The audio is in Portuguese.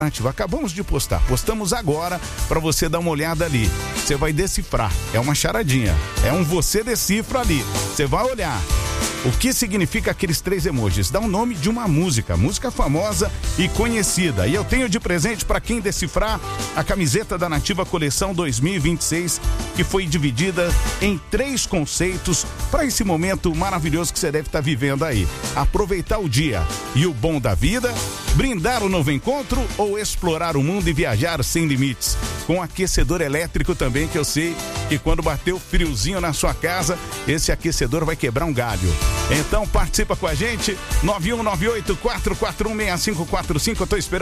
Nativa. Acabamos de postamos agora para você dar uma olhada ali. Você vai decifrar, é uma charadinha, é um você decifra ali. Você vai olhar o que significa aqueles 3 emojis. Dá o nome de uma música famosa e conhecida. E eu tenho de presente para quem decifrar a camiseta da Nativa Coleção 2026, que foi dividida em 3 conceitos para esse momento maravilhoso que você deve estar vivendo aí. Aproveitar o dia e o bom da vida, brindar o novo encontro ou explorar o mundo e viajar sem limites. Com aquecedor elétrico também, que eu sei que quando bater o friozinho na sua casa, esse aquecedor vai quebrar um galho. Então participa com a gente, 9198-441-6545, eu tô esperando